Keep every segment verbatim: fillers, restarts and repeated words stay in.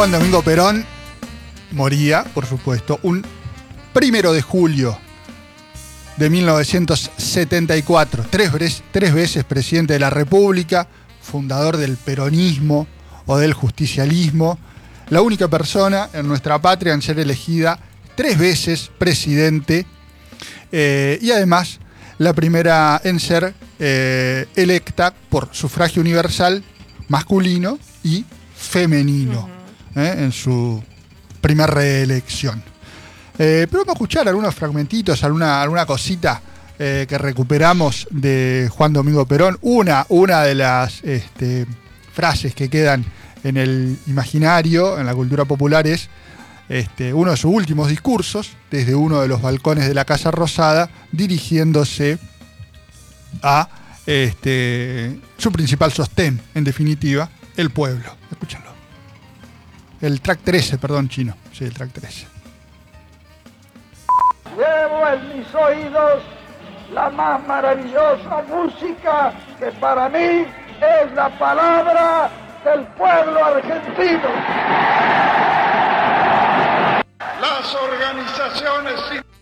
Juan Domingo Perón moría, por supuesto, un primero de julio de mil novecientos setenta y cuatro. Tres, tres veces presidente de la República, fundador del peronismo o del justicialismo. La única persona en nuestra patria en ser elegida tres veces presidente eh, y además la primera en ser eh, electa por sufragio universal masculino y femenino uh-huh. eh, en su primera reelección. Eh, pero vamos a escuchar algunos fragmentitos, alguna, alguna cosita eh, que recuperamos de Juan Domingo Perón. Una, una de las este, frases que quedan en el imaginario, en la cultura popular, es este, uno de sus últimos discursos, desde uno de los balcones de la Casa Rosada, dirigiéndose a este, su principal sostén, en definitiva, el pueblo. Escúchenlo. El track trece, perdón, chino. Sí, el track trece. Llevo en mis oídos la más maravillosa música que para mí es la palabra del pueblo argentino. Las organizaciones...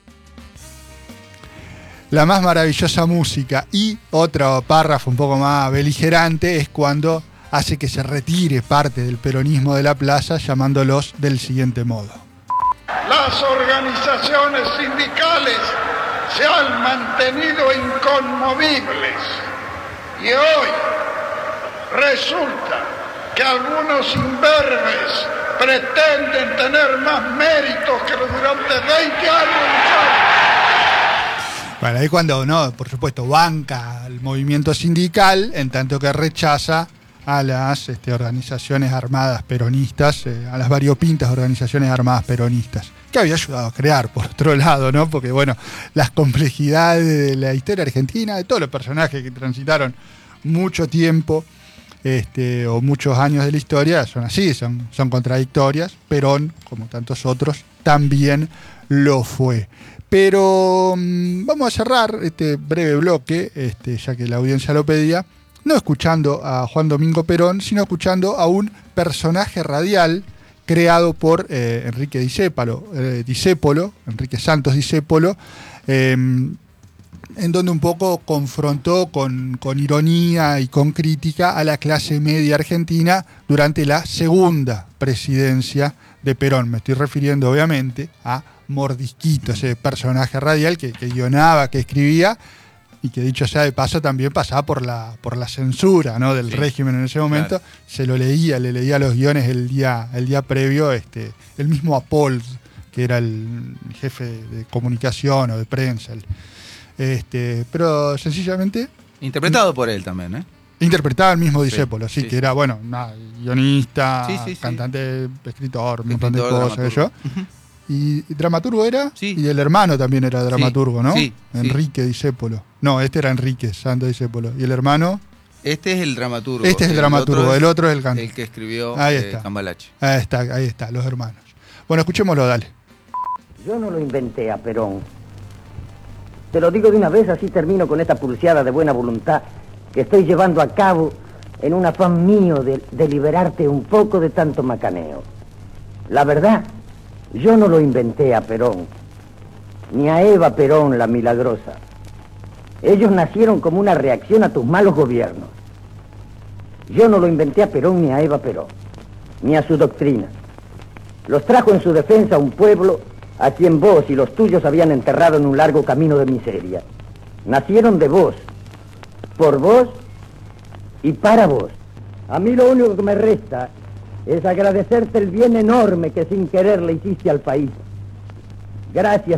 La más maravillosa música. Y otro párrafo un poco más beligerante es cuando hace que se retire parte del peronismo de la plaza, llamándolos del siguiente modo. Las organizaciones sindicales se han mantenido inconmovibles y hoy resulta que algunos imberbes pretenden tener más méritos que durante veinte años. Bueno, ahí cuando, no, por supuesto, banca al movimiento sindical, en tanto que rechaza a las este, organizaciones armadas peronistas, eh, a las variopintas organizaciones armadas peronistas, que había ayudado a crear, por otro lado, ¿no? Porque, bueno, las complejidades de la historia argentina, de todos los personajes que transitaron mucho tiempo este, o muchos años de la historia, son así, son, son contradictorias. Perón, como tantos otros, también lo fue. Pero mmm, vamos a cerrar este breve bloque, este, ya que la audiencia lo pedía, no escuchando a Juan Domingo Perón, sino escuchando a un personaje radial creado por eh, Enrique Discépolo, eh, Discépolo, Enrique Santos Discépolo, eh, en donde un poco confrontó con, con ironía y con crítica a la clase media argentina durante la segunda presidencia de Perón. Me estoy refiriendo obviamente a Mordisquito, ese personaje radial que, que guionaba, que escribía, y que dicho sea de paso también pasaba por la, por la censura, ¿no? del sí, régimen en ese momento. Claro. Se lo leía, le leía los guiones el día, el día previo, este, el mismo Apols, que era el jefe de comunicación o de prensa. El, este, pero sencillamente... Interpretado por él también, ¿eh? Interpretaba el mismo Discépolo, sí, sí, sí, que sí. era, bueno, nada, guionista, sí, sí, cantante, sí. escritor, un montón de cosas. Yo. Uh-huh. ¿Y dramaturgo era? Sí. Y el hermano también era dramaturgo, sí, ¿no? Sí, Enrique sí. Discépolo. No, este era Enrique Santos Discépolo. ¿Y el hermano? Este es el dramaturgo. Este es el, el dramaturgo, otro es, el otro es el cantante. El que escribió ahí está. Eh, Cambalache. Ahí está, ahí está, los hermanos. Bueno, escuchémoslo, dale. Yo no lo inventé a Perón. Te lo digo de una vez, así termino con esta pulseada de buena voluntad que estoy llevando a cabo en un afán mío de, de liberarte un poco de tanto macaneo. La verdad, yo no lo inventé a Perón, ni a Eva Perón la milagrosa. Ellos nacieron como una reacción a tus malos gobiernos. Yo no lo inventé a Perón ni a Eva Perón, ni a su doctrina. Los trajo en su defensa un pueblo a quien vos y los tuyos habían enterrado en un largo camino de miseria. Nacieron de vos, por vos y para vos. A mí lo único que me resta es agradecerte el bien enorme que sin querer le hiciste al país. Gracias.